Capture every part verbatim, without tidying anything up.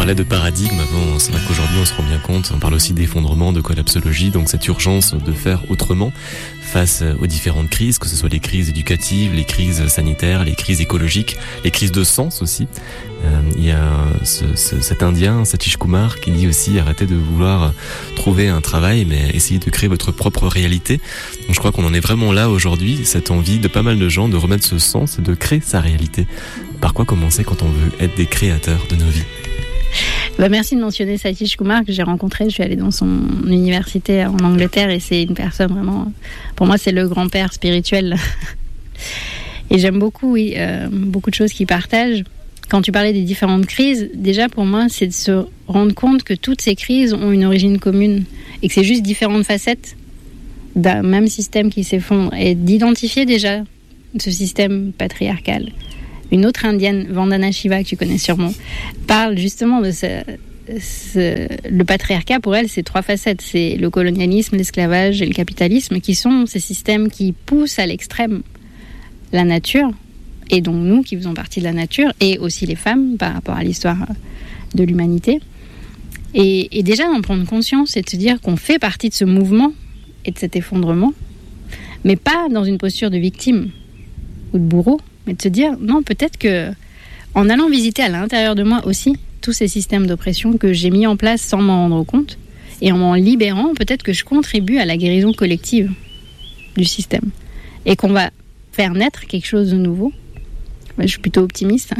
parlait de paradigme avant, c'est vrai qu'aujourd'hui on se rend bien compte, on parle aussi d'effondrement, de collapsologie, donc cette urgence de faire autrement face aux différentes crises, que ce soit les crises éducatives, les crises sanitaires, les crises écologiques, les crises de sens aussi. Euh, il y a ce, ce, cet Indien, Satish Kumar, qui dit aussi arrêtez de vouloir trouver un travail, mais essayez de créer votre propre réalité. Donc je crois qu'on en est vraiment là aujourd'hui, cette envie de pas mal de gens de remettre ce sens et de créer sa réalité. Par quoi commencer quand on veut être des créateurs de nos vies ? Bah merci de mentionner Satish Kumar que j'ai rencontré. Je suis allée dans son université en Angleterre et c'est une personne vraiment, pour moi c'est le grand-père spirituel. Et j'aime beaucoup, oui, euh, beaucoup de choses qu'il partage. Quand tu parlais des différentes crises, déjà pour moi c'est de se rendre compte que toutes ces crises ont une origine commune et que c'est juste différentes facettes d'un même système qui s'effondre et d'identifier déjà ce système patriarcal. Une autre indienne, Vandana Shiva, que tu connais sûrement, parle justement de ce, ce... Le patriarcat, pour elle, c'est trois facettes. C'est le colonialisme, l'esclavage et le capitalisme, qui sont ces systèmes qui poussent à l'extrême la nature, et donc nous, qui faisons partie de la nature, et aussi les femmes, par rapport à l'histoire de l'humanité. Et, et déjà d'en prendre conscience et de se dire qu'on fait partie de ce mouvement et de cet effondrement, mais pas dans une posture de victime ou de bourreau, mais de se dire, non, peut-être que en allant visiter à l'intérieur de moi aussi tous ces systèmes d'oppression que j'ai mis en place sans m'en rendre compte, et en m'en libérant, peut-être que je contribue à la guérison collective du système. Et qu'on va faire naître quelque chose de nouveau. Je suis plutôt optimiste.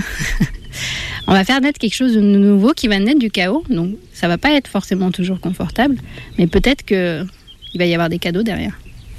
On va faire naître quelque chose de nouveau qui va naître du chaos, donc ça va pas être forcément toujours confortable, mais peut-être qu'il va y avoir des cadeaux derrière.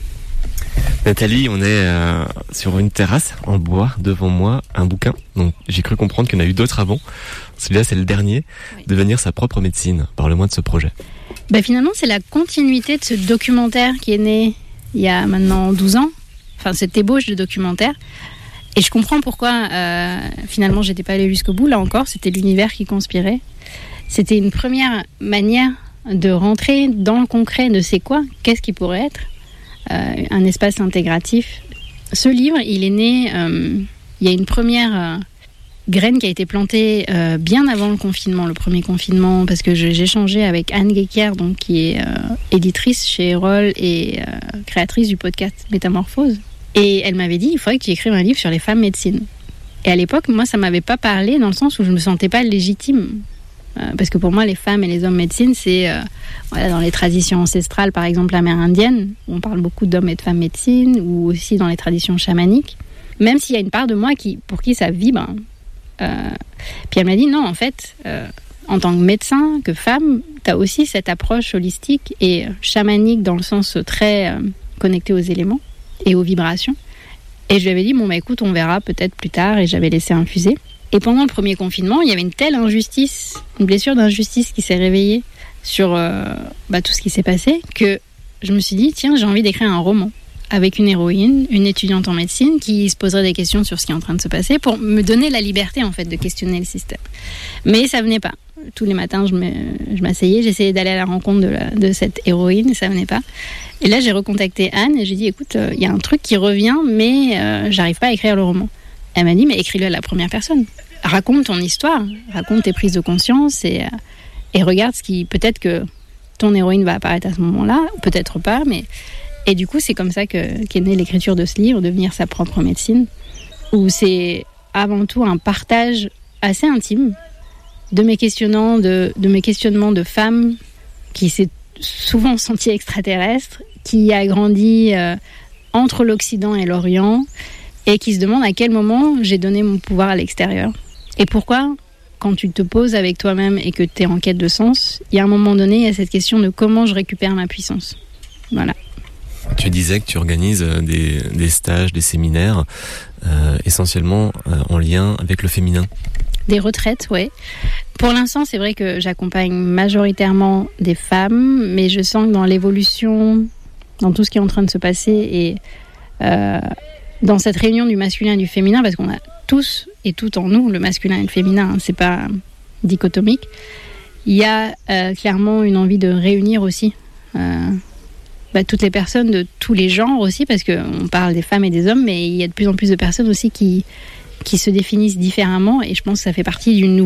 Nathalie, on est euh, sur une terrasse en bois, devant moi, un bouquin. Donc j'ai cru comprendre qu'il y en a eu d'autres avant. Celui-là, c'est le dernier, oui. Devenir sa propre médecine. Parle-moi de ce projet. Bah, finalement, c'est la continuité de ce documentaire qui est né il y a maintenant douze ans. Enfin, cette ébauche de documentaire. Et je comprends pourquoi, euh, finalement, j'étais pas allée jusqu'au bout. Là encore, c'était l'univers qui conspirait. C'était une première manière de rentrer dans le concret de c'est quoi, qu'est-ce qui pourrait être. Euh, un espace intégratif. Ce livre, il est né, euh, il y a une première euh, graine qui a été plantée euh, bien avant le confinement, le premier confinement, parce que j'ai échangé avec Anne Guéquière, donc, qui est euh, éditrice chez Erol et euh, créatrice du podcast Métamorphose. Et elle m'avait dit, il faudrait que tu écrives un livre sur les femmes médecines. Et à l'époque, moi, ça ne m'avait pas parlé dans le sens où je ne me sentais pas légitime. Euh, parce que pour moi, les femmes et les hommes médecine, c'est euh, voilà, dans les traditions ancestrales, par exemple amérindiennes, où on parle beaucoup d'hommes et de femmes médecine, ou aussi dans les traditions chamaniques, même s'il y a une part de moi qui, pour qui ça vibre. Euh, puis elle m'a dit, non, en fait, euh, en tant que médecin, que femme, tu as aussi cette approche holistique et chamanique dans le sens très euh, connecté aux éléments et aux vibrations. Et je lui avais dit, bon, bah écoute, on verra peut-être plus tard, et j'avais laissé infuser. Et pendant le premier confinement, il y avait une telle injustice, une blessure d'injustice qui s'est réveillée sur euh, bah, tout ce qui s'est passé, que je me suis dit, tiens, j'ai envie d'écrire un roman avec une héroïne, une étudiante en médecine, qui se poserait des questions sur ce qui est en train de se passer pour me donner la liberté, en fait, de questionner le système. Mais ça venait pas. Tous les matins, je, me, je m'asseyais, j'essayais d'aller à la rencontre de, la, de cette héroïne, et ça venait pas. Et là, j'ai recontacté Anne et j'ai dit, écoute, il euh, y a un truc qui revient, mais euh, j'arrive pas à écrire le roman. Elle m'a dit, mais écris-le à la première personne. Raconte ton histoire, raconte tes prises de conscience et, et regarde ce qui... Peut-être que ton héroïne va apparaître à ce moment-là, peut-être pas, mais... Et du coup, c'est comme ça que, qu'est née l'écriture de ce livre, Devenir sa propre médecine, où c'est avant tout un partage assez intime de mes questionnements de, de, mes questionnements de femme qui s'est souvent sentie extraterrestre, qui a grandi euh, entre l'Occident et l'Orient, et qui se demande à quel moment j'ai donné mon pouvoir à l'extérieur. Et pourquoi, quand tu te poses avec toi-même et que tu es en quête de sens, il y a un moment donné, il y a cette question de comment je récupère ma puissance. Voilà. Tu disais que tu organises des, des stages, des séminaires, euh, essentiellement euh, en lien avec le féminin. Des retraites, oui. Pour l'instant, c'est vrai que j'accompagne majoritairement des femmes, mais je sens que dans l'évolution, dans tout ce qui est en train de se passer, et euh, dans cette réunion du masculin et du féminin, parce qu'on a tous et toutes en nous, le masculin et le féminin, hein, c'est pas dichotomique, il y a euh, clairement une envie de réunir aussi euh, bah, toutes les personnes de tous les genres aussi, parce qu'on parle des femmes et des hommes, mais il y a de plus en plus de personnes aussi qui, qui se définissent différemment, et je pense que ça fait partie du nouveau.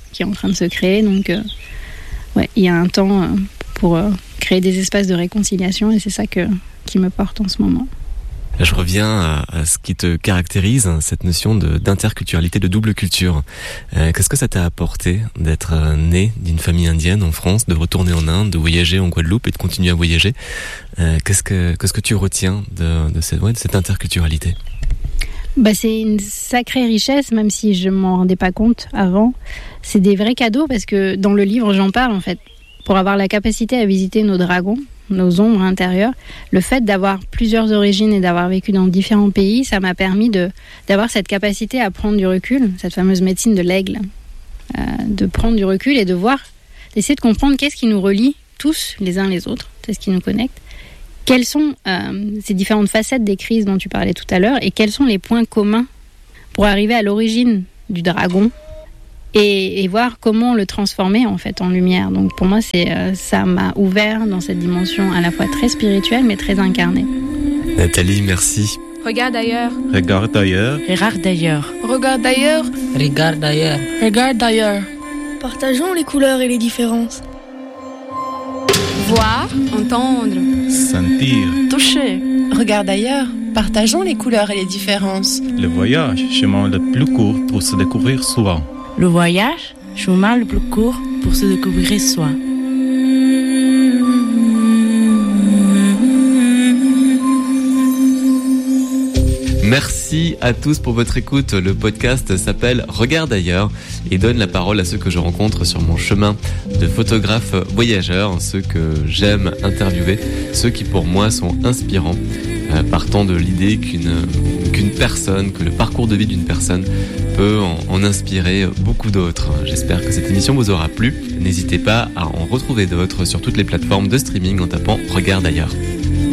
qui est en train de se créer. Donc, euh, ouais, il y a un temps euh, pour euh, créer des espaces de réconciliation et c'est ça que, qui me porte en ce moment. Là, je reviens à, à ce qui te caractérise, cette notion de, d'interculturalité, de double culture. Euh, qu'est-ce que ça t'a apporté d'être euh, né d'une famille indienne en France, de retourner en Inde, de voyager en Guadeloupe et de continuer à voyager? euh, qu'est-ce que qu'est-ce que tu retiens de, de, cette, ouais, de cette interculturalité? Bah, c'est une sacrée richesse, même si je m'en rendais pas compte avant. C'est des vrais cadeaux parce que dans le livre, j'en parle en fait. Pour avoir la capacité à visiter nos dragons, nos ombres intérieures, le fait d'avoir plusieurs origines et d'avoir vécu dans différents pays, ça m'a permis de, d'avoir cette capacité à prendre du recul, cette fameuse médecine de l'aigle, euh, de prendre du recul et de voir, d'essayer de comprendre qu'est-ce qui nous relie tous les uns les autres, c'est ce qui nous connecte, quelles sont euh, ces différentes facettes des crises dont tu parlais tout à l'heure et quels sont les points communs pour arriver à l'origine du dragon et, et voir comment le transformer en fait en lumière. Donc pour moi, c'est, euh, ça m'a ouvert dans cette dimension à la fois très spirituelle mais très incarnée. Nathalie, merci. Regarde ailleurs. Regarde ailleurs. Regarde ailleurs. Regarde ailleurs. Regarde ailleurs. Regarde ailleurs. Partageons les couleurs et les différences. Voir, entendre, Sentir. Toucher. Regarde ailleurs. Partageons les couleurs et les différences. Le voyage, chemin le plus court pour se découvrir soi. Le voyage, chemin le plus court pour se découvrir soi. Merci à tous pour votre écoute. Le podcast s'appelle Regarde ailleurs et donne la parole à ceux que je rencontre sur mon chemin de photographe voyageur, ceux que j'aime interviewer, ceux qui pour moi sont inspirants, euh, partant de l'idée qu'une, qu'une personne, que le parcours de vie d'une personne peut en, en inspirer beaucoup d'autres. J'espère que cette émission vous aura plu. N'hésitez pas à en retrouver d'autres sur toutes les plateformes de streaming en tapant Regarde ailleurs.